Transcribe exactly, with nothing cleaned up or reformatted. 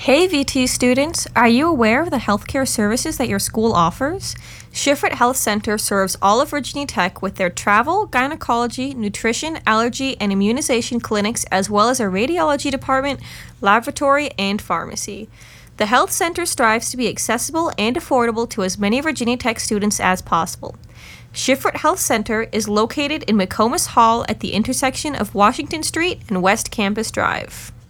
Hey V T students, are you aware of the healthcare services that your school offers? Schifrin Health Center serves all of Virginia Tech with their travel, gynecology, nutrition, allergy, and immunization clinics, as well as a radiology department, laboratory, and pharmacy. The health center strives to be accessible and affordable to as many Virginia Tech students as possible. Schifrin Health Center is located in McComas Hall at the intersection of Washington Street and West Campus Drive.